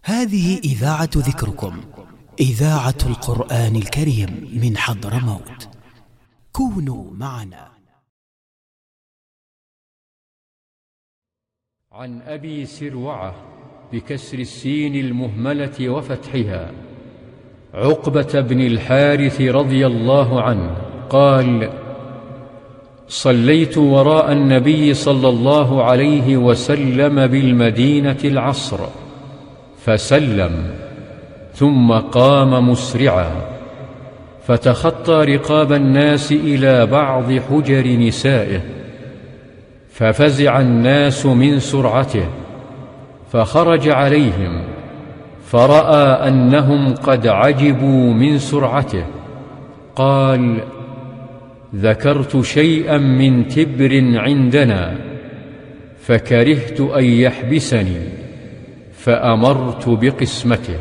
هذه إذاعة ذكركم، إذاعة القرآن الكريم من حضرموت. كونوا معنا. عن أبي سروعة بكسر السين المهملة وفتحها، عقبة بن الحارث رضي الله عنه قال: صليت وراء النبي صلى الله عليه وسلم بالمدينة العصر، فسلم ثم قام مسرعا، فتخطى رقاب الناس إلى بعض حجر نسائه، ففزع الناس من سرعته، فخرج عليهم فرأى أنهم قد عجبوا من سرعته، قال: ذكرت شيئا من تبر عندنا فكرهت أن يحبسني، فأمرت بقسمته.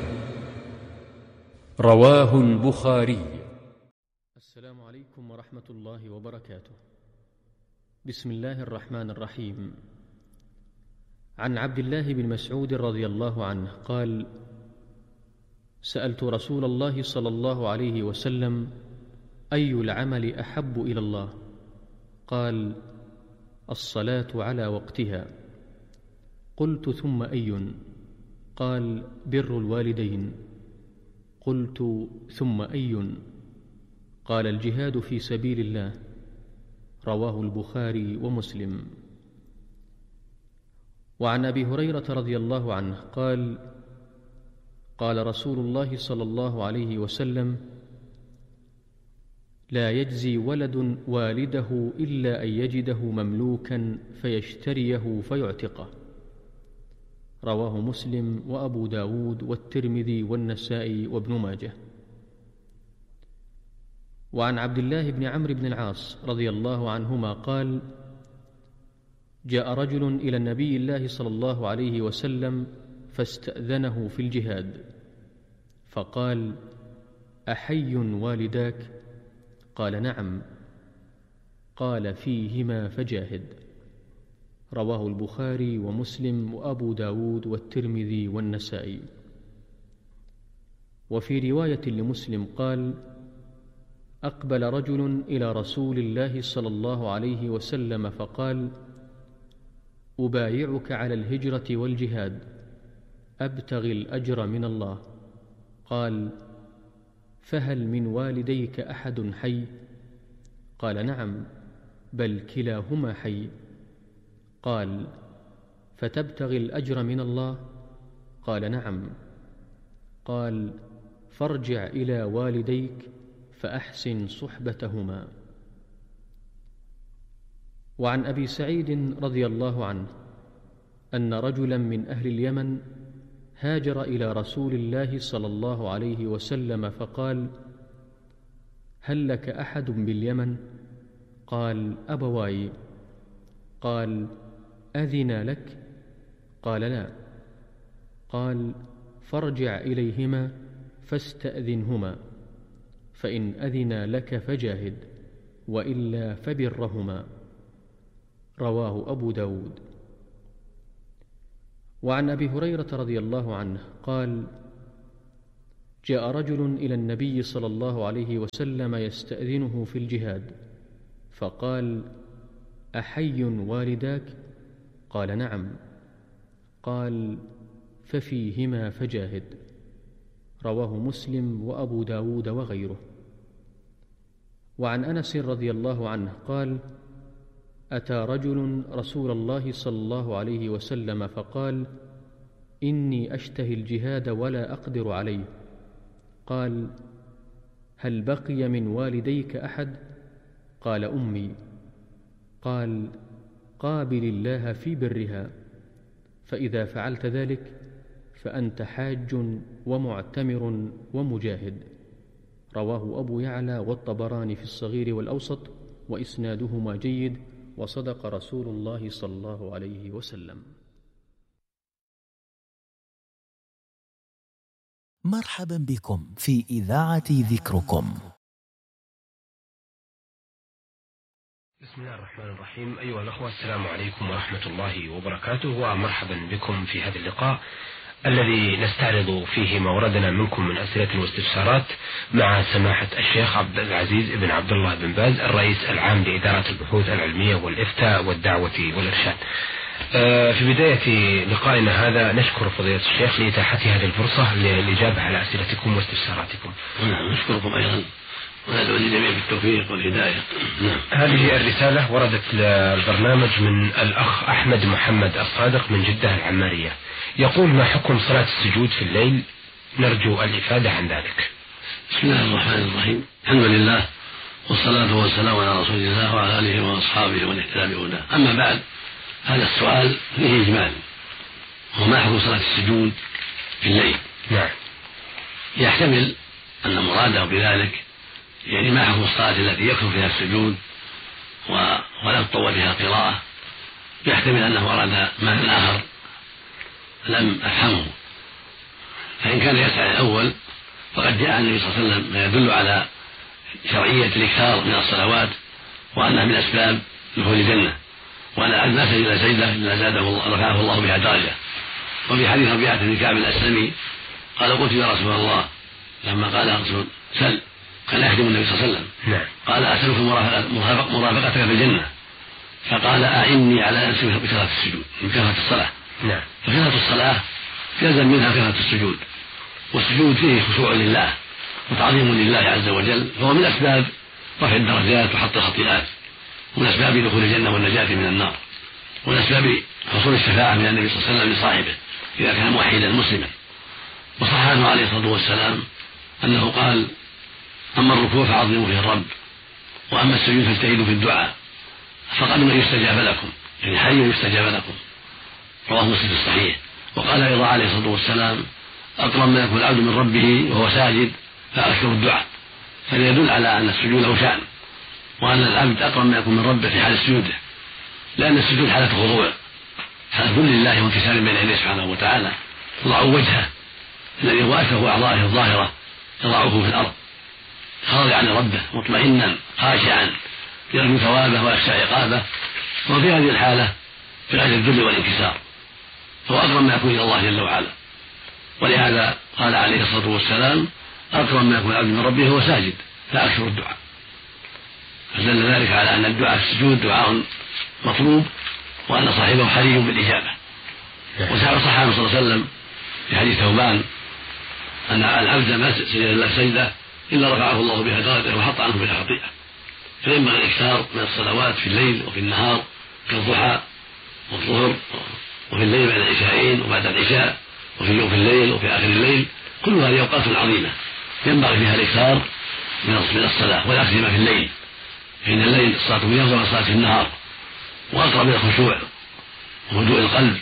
رواه البخاري. السلام عليكم ورحمة الله وبركاته. بسم الله الرحمن الرحيم. عن عبد الله بن مسعود رضي الله عنه قال: سألت رسول الله صلى الله عليه وسلم: أي العمل أحب إلى الله؟ قال: الصلاة على وقتها. قلت: ثم أي؟ قال: بر الوالدين. قلت: ثم أي؟ قال: الجهاد في سبيل الله. رواه البخاري ومسلم. وعن أبي هريرة رضي الله عنه قال: قال رسول الله صلى الله عليه وسلم: لا يجزي ولد والده إلا أن يجده مملوكا فيشتريه فيعتقه. رواه مسلم وأبو داود والترمذي والنسائي وابن ماجه. وعن عبد الله بن عمرو بن العاص رضي الله عنهما قال: جاء رجل إلى النبي الله صلى الله عليه وسلم فاستأذنه في الجهاد، فقال: أحي والداك؟ قال: نعم. قال: فيهما فجاهد. رواه البخاري ومسلم وأبو داود والترمذي والنسائي. وفي رواية لمسلم قال: أقبل رجل إلى رسول الله صلى الله عليه وسلم فقال: أبايعك على الهجرة والجهاد، أبتغي الأجر من الله. قال: فهل من والديك أحد حي؟ قال: نعم، بل كلاهما حي. قال: فتبتغي الأجر من الله؟ قال: نعم. قال: فارجع إلى والديك فأحسن صحبتهما. وعن أبي سعيد رضي الله عنه أن رجلا من أهل اليمن هاجر إلى رسول الله صلى الله عليه وسلم فقال: هل لك أحد باليمن؟ قال: أبواي. قال: أذن لك؟ قال: لا. قال: فارجع إليهما فاستأذنهما، فإن أذنا لك فجاهد، وإلا فبرهما. رواه أبو داود. وعن أبي هريرة رضي الله عنه قال: جاء رجل إلى النبي صلى الله عليه وسلم يستأذنه في الجهاد، فقال: أحي والداك؟ قال: نعم. قال: ففيهما فجاهد. رواه مسلم وأبو داود وغيره. وعن أنس رضي الله عنه قال: أتى رجل رسول الله صلى الله عليه وسلم فقال: إني أشتهي الجهاد ولا أقدر عليه. قال: هل بقي من والديك أحد؟ قال: أمي. قال: قابل الله في برها، فإذا فعلت ذلك فأنت حاج ومعتمر ومجاهد. رواه أبو يعلى والطبراني في الصغير والأوسط، وإسنادهما جيد، وصدق رسول الله صلى الله عليه وسلم. مرحبا بكم في إذاعة ذكركم. بسم الله الرحمن الرحيم. أيها الأخوة، السلام عليكم ورحمة الله وبركاته، ومرحبا بكم في هذا اللقاء الذي نستعرض فيه ما وردنا منكم من أسئلة واستفسارات مع سماحة الشيخ عبد العزيز بن عبد الله بن باز الرئيس العام لإدارة البحوث العلمية والإفتاء والدعوة والإرشاد. في بداية لقائنا هذا نشكر فضيلة الشيخ لإتاحة هذه الفرصة للإجابة على أسئلتكم واستفساراتكم. نشكركم أيضا وندعو للجميع بالتوفيق والهداية. هذه الرسالة وردت للبرنامج من الأخ أحمد محمد الصادق من جدة العمارية، يقول: ما حكم صلاة السجود في الليل؟ نرجو الإفادة عن ذلك. بسم الله الرحمن الرحيم، الحمد لله والصلاة والسلام على رسول الله وعلى آله وأصحابه ومن اهتدى بهداه. أما بعد، هذا السؤال فيه إجمال، وما حكم صلاة السجود في الليل؟ نعم. يحتمل أن مراده بذلك يعني ما حكم الصلاة التي يكثر فيها السجود ولا تطول فيها القراءة. يحتمل أنه أراد معنى آخر لم أفهمه. فإن كان يسعى الأول فقد جاء النبي صلى الله عليه وسلم ما يدل على شرعية الإكثار من الصلوات وأنها من أسباب دخول الجنة، وأن لا سجد سجدة إلا زاده الله رفعه الله بها درجة. وفي حديث ربيعة بن كعب الأسلمي قال: قلت يا رسول الله، لما قال الرسول سل، كان يخدم النبي صلى الله عليه وسلم، قال: أسألك مرافقتك في الجنة. فقال: أعني على نفسي بكثرة السجود، بكثرة الصلاة. فكثرة الصلاة يلزم منها كثرة السجود، والسجود فيه خشوع لله وتعظيم لله عز وجل، فهو من أسباب رفع الدرجات وحط الخطيئات، ومن أسباب دخول الجنة والنجاة من النار، ومن أسباب حصول الشفاعة من النبي صلى الله عليه وسلم لصاحبه إذا كان موحدا مسلما. وصح عنه عليه الصلاة والسلام أنه قال: أما الركوع فعظموا فيه الرب، وأما السجود فاجتهدوا في الدعاء، فقد يستجاب لكم، يعني حي يستجاب لكم. رواه مسلم في الصحيح. وقال أيضا عليه الصلاة والسلام: أقرب ما يكون العبد من ربه وهو ساجد فأكثر الدعاء. فليدل على أن السجود له شأن، وأن العبد أقرب ما يكون من ربه في حال سجوده، لأن السجود حالة خضوع، حالة ذل لله وانكسار بين يديه سبحانه وتعالى. يضع وجهه الذي هو أشرف أعضائه الظاهرة يضعه في الأرض خاضعا لربه مطمئنا خاشعا يرجو ثوابه ويخشى عقابه، وفي هذه الحالة في غاية الذل والانكسار، فهو أقرب ما يكون إلى الله جل وعلا. ولهذا قال عليه الصلاة والسلام: أقرب ما يكون العبد من ربه هو ساجد فأكثر الدعاء. فدل ذلك على أن الدعاء في السجود دعاء مطلوب، وأن صاحبه حري بالإجابة. وصح عنه صلى الله عليه وسلم في حديث ثوبان أن العبد ما سجد إلا سجدة إلا رفعه الله بها درجة وحط عنه بها خطيئة. فينبغي الإكثار من الصلوات في الليل وفي النهار كالضحى والظهر، وفي الليل بعد العشاءين وبعد العشاء، وفي يوم الليل وفي آخر الليل، كل هذه أوقات عظيمة ينبغي فيها الإكثار من الصلاة، ولا سيما في الليل، فإن الليل الصلاة فيه أفضل من الصلاة في النهار، وأقرب إلى الخشوع وهدوء القلب،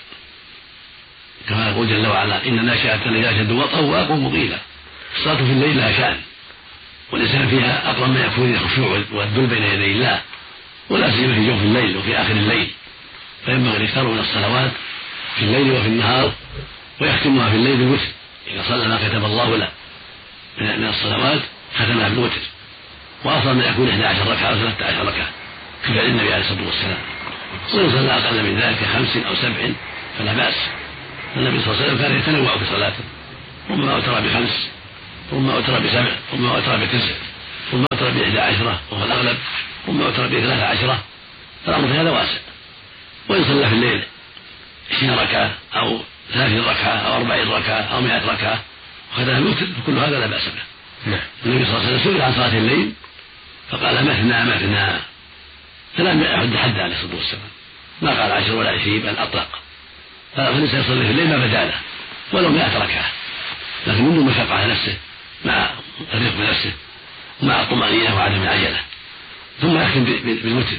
كما يقول جل وعلا: إن ناشئة الليل أشد وطئا وأقوم قيلا. الصلاة في الليل لها شأن، والإنسان فيها أقرب ما يكون إلى الخشوع والذل بين يدي الله، ولا سيما في جوف الليل وفي آخر الليل. فينبغي الإكثار من الصلوات في الليل وفي النهار، ويختمها في الليل بالوتر. إذا صلى ما كتب الله له من الصلوات ختمها بالوتر، وأفضل من يكون 11 ركعة أو 13 ركعة كفعل النبي عليه الصلاة والسلام. وإن صلى أقل من ذلك 5 أو 7 فلا بأس. النبي صلى الله عليه وسلم كان يتنوع في صلاته، ربما أوتر ب5، ربما أوتر ب7، ربما أوتر ب9، ربما أوتر ب11 وهو الأغلب، ربما أوتر ب13. فالأمر في هذا واسع. وإن صلى في الليل 20 ركعة أو 30 ركعة أو 40 ركعة أو 100 ركعة وختمها الوتر، فكل هذا لا بأس به. النبي صلى الله عليه وسلم سئل عن صلاة الليل فقال: مثنى مثنى، فلم يحد حد عليه الصلاة والسلام، ما قال 10 ولا 20، بل أطلق. فالإنسان يصلي في الليل ما بدا له ولو 100 ركعة، لكن منذ مشقة على نفسه مع الرفق بنفسه ومع الطمأنينة وعدم العجلة، ثم يختم بالوتر.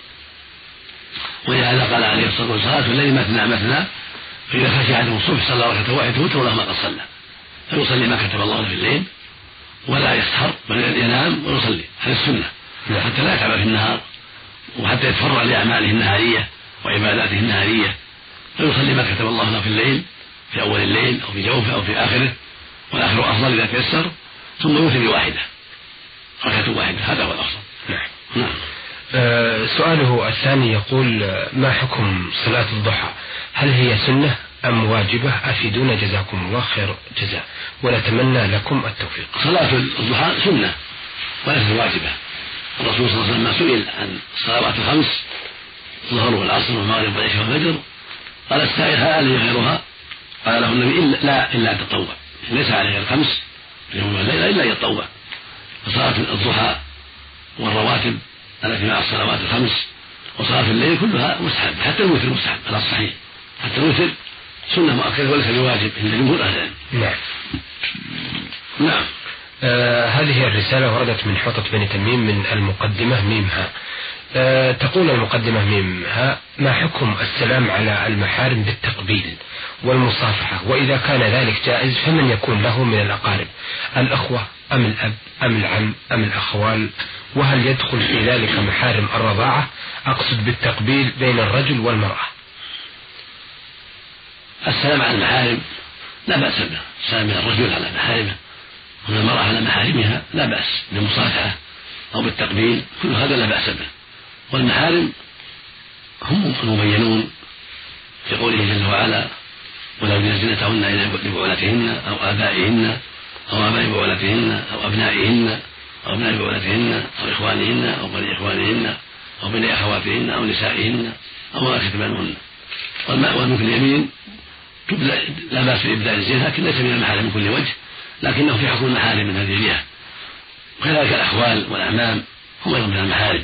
ولهذا قال عليه الصلاة والسلام: صلاة الليل مثنى مثنى، فإذا خشي أحدهم الصبح صلى ركعة واحدة وتر له ما قد صلى. فيصلي ما كتب الله في الليل ولا يسهر، بل ينام ويصلي، هذه السنة، حتى لا يتعب في النهار، وحتى يتفرع لأعماله النهارية وعباداته النهارية. فيصلي ما كتب الله له في الليل، في أول الليل أو في جوفه أو في آخره، والآخر أفضل إذا تيسر، ثم يوتر بواحدة، ركعة واحدة، هذا هو الأفضل. نعم. سؤاله الثاني يقول: ما حكم صلاة الضحى؟ هل هي سنة أم واجبة؟ أفيدونا جزاكم الله خير جزاء، ونتمنى لكم التوفيق. صلاة الضحى سنة وليست واجبة. الرسول صلى الله عليه وسلم سئل عن الصلوات الخمس الظهر والعصر والمغرب والعشاء والفجر قال السائل هل لي غيرها؟ قال له النبي إلا أن تطوع، ليس عليه الخمس في يوم والليلة إلا يتطوع. فصلاة الضحى والرواتب التي مع الصلوات الخمس وصلاة الليل كلها مستحب، حتى الوتر مستحب على الصحيح، حتى الوتر سنة مؤكدة وليس بواجب عند جمهور أهل العلم. نعم. هذه الرسالة وردت من حوطة بني تميم من المقدمة ميمها. تقول المقدمة ميمها: ما حكم السلام على المحارم بالتقبيل والمصافحة؟ وإذا كان ذلك جائز فمن يكون له من الأقارب، الأخوة أم الأب أم العم أم الأخوال؟ وهل يدخل في ذلك محارم الرضاعة؟ أقصد بالتقبيل بين الرجل والمرأة. السلام على المحارم لا بأس به، السلام من الرجل على محارمه ومن المرأة على محارمها لا بأس، بالمصافحة أو بالتقبيل كل هذا لا بأس به. والمحارم هم المبينون في قوله جل وعلا: ولو زينتهن إلى بعولتهن أو آبائهن أو آباء بعولتهن أو أبنائهن أو أبناء بعولتهن أو إخوانهن أو بني إخوانهن أو بني أخواتهن أو نسائهن أو ما كتبانهن. والملك اليمين لا بأس بإبداء الزين، لكن ليس من المحارم من كل وجه، لكنه في حكم المحارم من هذه الجهة. وكذلك الأخوال والأعمام هم أيضا من المحارم،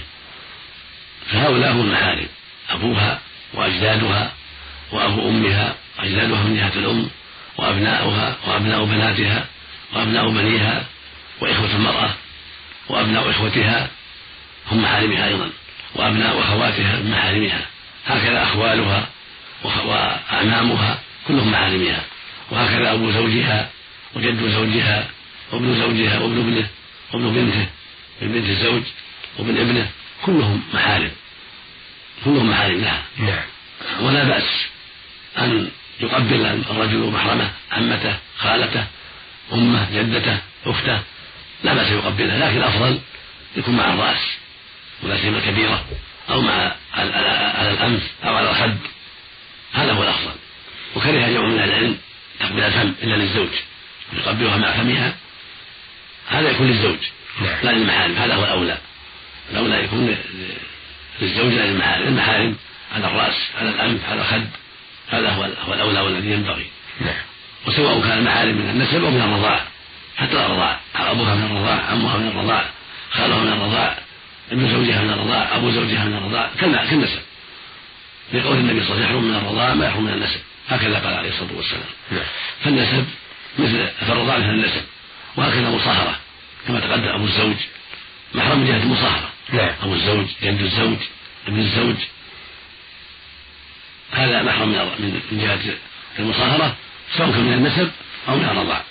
فهؤلاء هم المحارم: أبوها وأجدادها وأبو أمها، أجدادها من جهة الأم، وأبناؤها وأبناء بناتها وأبناء بنيها، وإخوة المرأة وأبناء إخوتها هم محارمها أيضا، وأبناء أخواتها من محارمها. هكذا أخوالها وأعمامها كلهم محارمها، وهكذا أبو زوجها وجد زوجها وابن زوجها وابن ابنه وابن بنته من بنت الزوج وابن ابنه كلهم محارم، كلهم محارم لها. ولا بأس أن يقبل الرجل محرمه، عمته، خالته، أمه، جدته، أخته، لا بأس يقبلها، لكن الأفضل يكون مع الرأس ولا سيما الكبيرة، أو مع على الأنف أو على الخد، هذا هو الأفضل. وكره جمع من العلم تقبل الفم إلا للزوج، يقبلها مع فمها، هذا يكون للزوج لا للمحارم، هذا هو الأولى. الأولى يكون للزوج لا للمحارم، المحارم على الرأس، على الأنف، على الخد، هذا هو الأولى والذي ينبغي. وسواء كان المحارم من النسب أو من الرضاع، حتى الرضاع، أبوها من الرضاع، عمها من الرضاع، خالها من الرضاع، ابن زوجها من الرضاع، أبو زوجها من الرضاع، كالنسب، لقول النبي صلى الله عليه وسلم: يحرم من الرضاع ما يحرم من النسب، هكذا قال عليه الصلاة والسلام. فالنسب فالرضاع مثل النسب، وهكذا مصاهرة كما تقدم أبو الزوج محرم من جهة المصاهرة، أبو الزوج، جد الزوج، ابن الزوج، هذا محرم من جهة المصاهرة، سواء كان من النسب أو من الرضاع،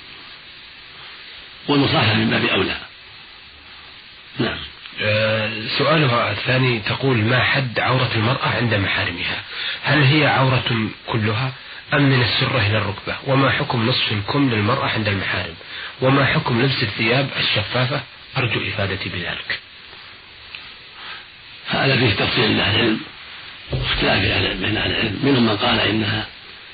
والمصاهرة من باب أولى. نعم. سؤالها الثاني تقول: ما حد عورة المرأة عند محارمها؟ هل هي عورة كلها أم من السرة إلى الركبة؟ وما حكم نصف الكم للمرأة عند المحارم؟ وما حكم لبس الثياب الشفافة؟ أرجو إفادتي بذلك. هذا فيه تفصيل عند أهل العلم واختلاف بين أهل العلم، منهم من قال إن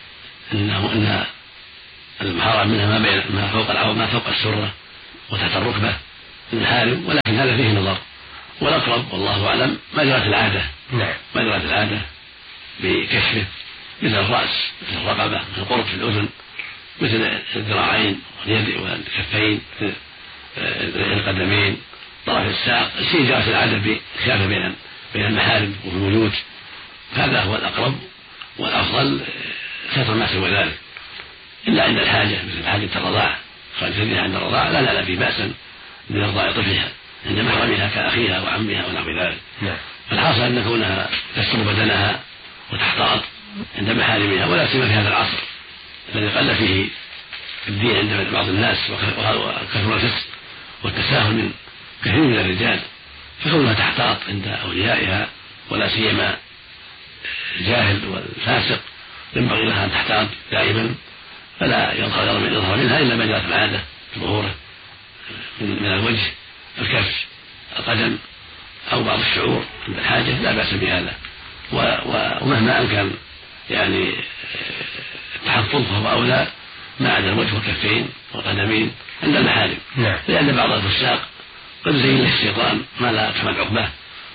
المحرم منها ما فوق العورة، ما فوق السرة وتحت الركبة المحارم، ولكن هذا فيه نظر، والأقرب والله أعلم ما جرت العادة. ما جرت العادة بكشفه، مثل الرأس، مثل الرقبة، مثل القرط في الأذن، مثل الذراعين واليد والكفين، القدمين، طرف الساق، الشيء جرت العادة بخلافه بين المحارم وفي الوجود، هذا هو الأقرب والأفضل ستر ما سوى ذلك، إلا عند الحاجة مثل حاجة الرضاع، خارجها عند الرضاع لا في بأسا لإرضاع طفلها عند محرمها كأخيها وعمها ونحو ذلك. فالحاصل أن كونها تستر بدنها وتحتاط عند محارمها، ولا سيما في هذا العصر الذي قل فيه الدين عند بعض الناس وكثر الفسق والتساهل من كثير من الرجال، فكونها تحتاط عند أوليائها، ولا سيما الجاهل والفاسق ينبغي لها أن تحتاط دائما، فلا يظهر منها إلا ما جرت العادة في ظهوره من الوجه، الكف، القدم، أو بعض الشعور عند الحاجة، لا بأس بهذا. ومهما أمكن يعني التحفظ فهو أولى ما عدا الوجه والكفين والقدمين عند المحارم. لأن بعض الفساق قد زين له الشيطان ما لا كمال عقباه،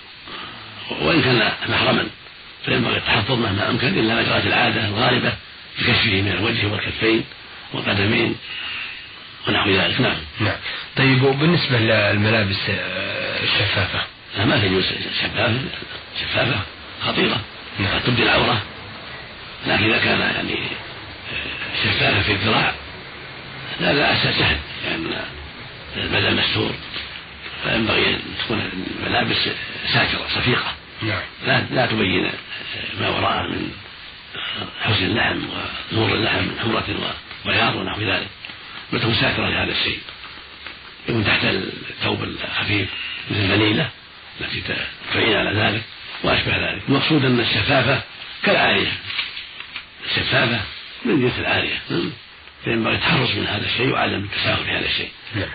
وإن كان محرما فينبغي التحفظ مهما أمكن إلا ما جرت العادة الغالبة بكشفه من الوجه والكفين والقدمين ونحو ذلك. نعم. طيب، وبالنسبة للملابس الشفافة؟ لا، ما تجوز شفافة خطيرة قد تبدي العورة، لكن إذا كان يعني شفافة في الذراع لا بأس سهل، لأن البدن مستور، فينبغي أن تكون الملابس ساترة صفيقة لا تبين ما وراءها من حسن اللحم ونور اللحم من حمرة وبياض ونحو ذلك، وتكون ساترة لهذا الشيء، يكون تحت الثوب الخفيف مثل الفنيلة التي تعين على ذلك وأشبه ذلك. المقصود أن الشفافة كالعارية، الشفافة من جنس العارية، فينبغي التحرص من هذا الشيء وعدم التساهل في هذا الشيء.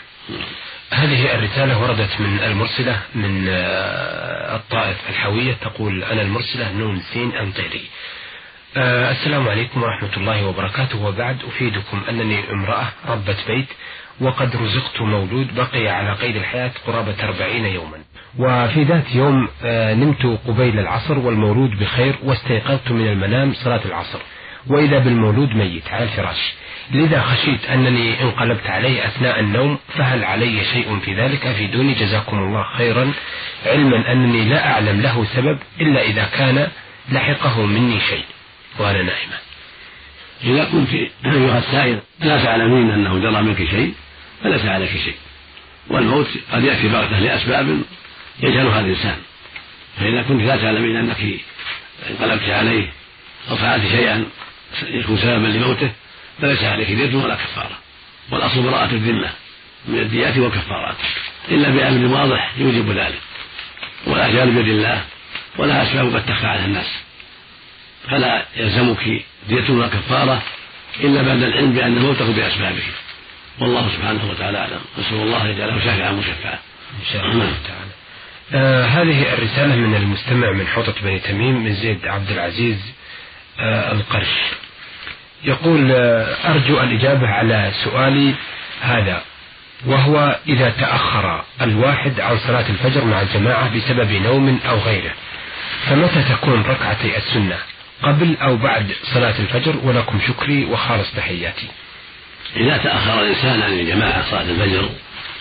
هذه الرسالة وردت من المرسلة من الطائف الحوية، تقول: أنا المرسلة نون سين أنطيري. السلام عليكم ورحمة الله وبركاته، وبعد أفيدكم أنني امرأة ربة بيت، وقد رزقت مولود بقي على قيد الحياة قرابة 40 يوما، وفي ذات يوم نمت قبيل العصر والمولود بخير، واستيقظت من المنام صلاة العصر وإذا بالمولود ميت على الفراش، لذا خشيت أنني انقلبت عليه أثناء النوم، فهل علي شيء في ذلك؟ أفيدوني جزاكم الله خيرا، علما أنني لا أعلم له سبب إلا إذا كان لحقه مني شيء وأنا نائمة. إذا كنت أيها السائل لا تعلمين أنه جرى منك شيء فليس عليك شيء، والموت قد يأتي بغتة لأسباب يجهلها الإنسان، فإذا كنت لا تعلمين أنك انقلبت عليه أو فعلت شيئا يكون سببا لموته فليس عليك دية ولا كفارة، والأصل براءة الذمة من الديات والكفارات إلا بأمر واضح يوجب ذلك، والأجال بيد الله ولها أسباب قد تخفى على الناس، فلا يلزمك دية ولا كفارة إلا بعد العلم بأن موته بأسبابه، والله سبحانه وتعالى أعلم، نسأل الله يجعله شافعا مشفعا إن شاء الله تعالى. هذه الرسالة من المستمع من حوطة بني تميم من زيد عبد العزيز القرش، يقول: أرجو الإجابة على سؤالي هذا، وهو: إذا تأخر الواحد عن صلاة الفجر مع الجماعة بسبب نوم أو غيره، فمتى تكون ركعتي السنة، قبل أو بعد صلاة الفجر؟ ولكم شكري وخالص تحياتي. إذا تأخر الإنسان عن الجماعة صلاة الفجر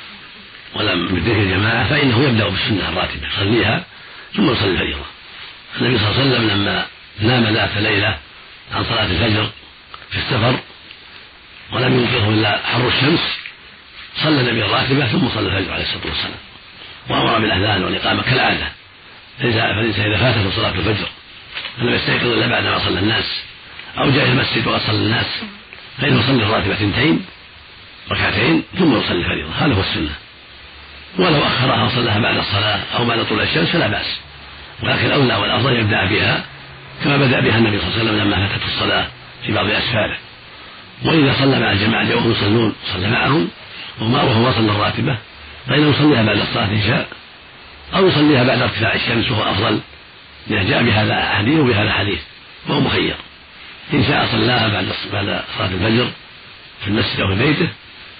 ولم يدرك الجماعة فإنه يبدأ بالسنة الراتبة، يصليها ثم يصلي الفجر. النبي صلى الله عليه وسلم لما نام ذات ليلة عن صلاة الفجر في السفر ولم ينقذه إلا حر الشمس صلى النبي الراتبة ثم صلى الفجر عليه الصلاة والسلام، وأمر بالأذان والإقامة كالعادة، فليس إذا فاتته صلاة الفجر فلم يستيقظ إلا بعد ما صلى الناس أو جاء المسجد وقد صلى الناس فإنه يصلي الراتبة 2 ركعتين ثم يصلي الفريضة، هذا هو السنة. ولو أخرها وصلىها بعد الصلاة أو بعد طلوع الشمس فلا بأس، ولكن الأولى والأفضل يبدأ بها كما بدأ بها النبي صلى الله عليه وسلم لما فاتته الصلاة في بعض أسفاره. وإذا صلى مع الجماعة وهم يصلون صلى معهم وهو صلى الراتبة فإنه يصليها بعد الصلاة إن شاء، أو يصليها بعد ارتفاع الشمس وهو أفضل، لأن جاء بهذا حديث وبهذا الحديث وهو مخير، إن شاء صلاها بعد صلاة الفجر في المسجد أو في بيته،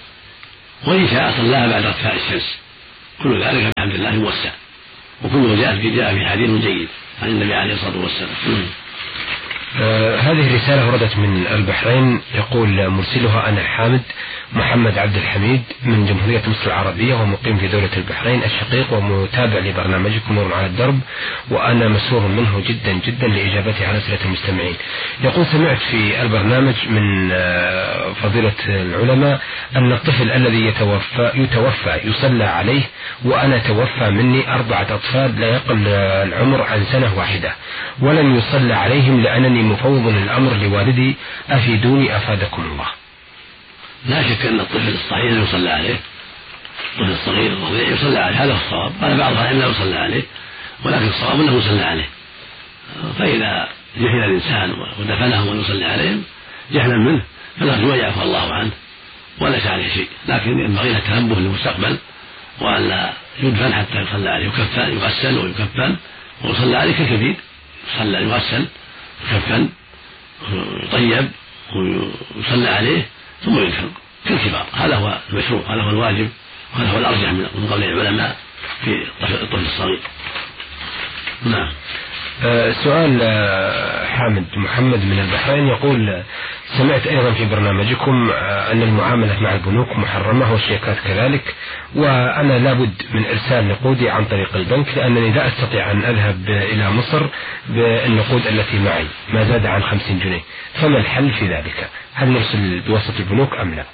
وإن شاء صلاها بعد ارتفاع الشمس، كل ذلك بحمد الله موسع، وكله جاء في حديث جيد عن النبي عليه الصلاة والسلام. هذه الرسالة وردت من البحرين، يقول مرسلها: أنا حامد محمد عبد الحميد من جمهورية مصر العربية ومقيم في دولة البحرين الشقيق ومتابع لبرنامجكم نور على الدرب، وأنا مسرور منه جدا جدا لإجابته على أسئلة المستمعين. يقول: سمعت في البرنامج من فضيلة العلماء أن الطفل الذي يتوفى يصلى عليه، وأنا توفى مني 4 أطفال لا يقل العمر عن 1 سنة ولن يصلى عليهم لأنني مفوض الأمر لوالدي، أفيدوني أفادكم الله. لا شك أن الطفل الصغير يصلى عليه، الطفل الصغير الرضيع يصلى عليه، هذا هو الصواب. قال بعض العلماء لا يصلى عليه، ولكن الصواب أنه يصلى عليه. فإذا جهل الإنسان ودفنهم ويصلي عليهم جهلا منه فلا يعفو الله عنه وليس عليه شيء، لكن ينبغي له التنبه للمستقبل وأن لا يدفن حتى يصلى عليه، يغسل ويكفن ويصلى عليه كالكبير، يغسل يكفن ويطيب ويصلى عليه ثم يدفن كالكبار. هذا هو المشروع، هذا هو الواجب، وهذا هو الأرجح من قول العلماء في الطفل الصغير. نعم. سؤال حامد محمد من البحرين يقول: سمعت أيضا في برنامجكم أن المعاملة مع البنوك محرمة والشيكات كذلك، وأنا لابد من إرسال نقودي عن طريق البنك لأنني لا أستطيع أن أذهب إلى مصر بالنقود التي معي ما زاد عن 50 جنيه، فما الحل في ذلك؟ هل نرسل بواسطة البنوك أم لا؟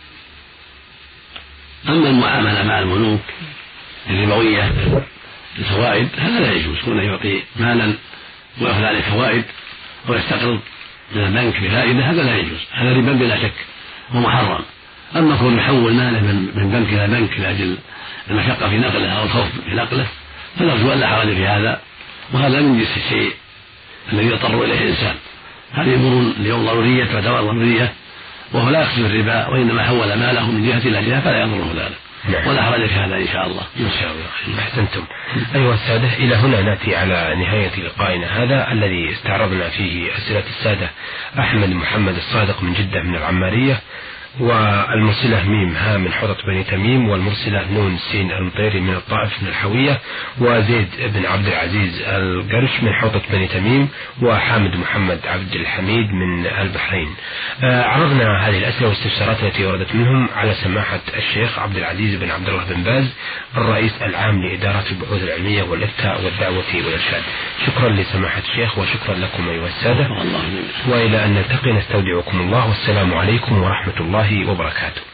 أما المعاملة مع البنوك الربوية الفوائد هذا لا يجوز، كونه يعطي مالا ويأخذ عليه فوائد ويستقرض من البنك بفائدة، هذا لا يجوز، هذا ربا بلا شك ومحرم. أما كون يحول ماله من بنك إلى بنك لأجل المشقة في نقله أو الخوف في نقله فنرجو أن لا حرج في هذا، وهذا من جنس الشيء الذي يضطر إليه الإنسان. هذه أمور اليوم ضرورية تعتبر ضرورية، وهو لا يقصد الربا وإنما حول ماله من جهة إلى جهة فلا يضره ذلك. نعم. ولا حرج في هذا إن شاء الله. إن شاء الله. أحسنتم. أيها السادة، إلى هنا نأتي على نهاية لقائنا هذا الذي استعرضنا فيه أسئلة السادة أحمد محمد الصادق من جدة من العمارية، والمرسلة ميم ها من حوضة بني تميم، والمرسلة نون سين المطيري من الطائف من الحوية، وزيد بن عبد العزيز القرش من حوضة بني تميم، وحامد محمد عبد الحميد من البحرين. عرضنا هذه الأسئلة والاستفسارات التي وردت منهم على سماحة الشيخ عبد العزيز بن عبد الله بن باز الرئيس العام لإدارة البحوث العلمية والإفتاء والدعوة والإرشاد. شكرا لسماحة الشيخ وشكرا لكم أيها السادة، وإلى أن نلتقي نستودعكم الله، والسلام عليكم ورحمة الله وبركاته.